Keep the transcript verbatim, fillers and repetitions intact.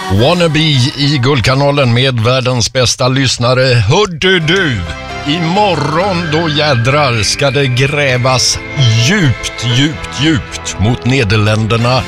Wannabe i Guldkanalen med världens bästa lyssnare. Hörde du? Imorgon då jädrar ska det grävas djupt, djupt, djupt mot Nederländerna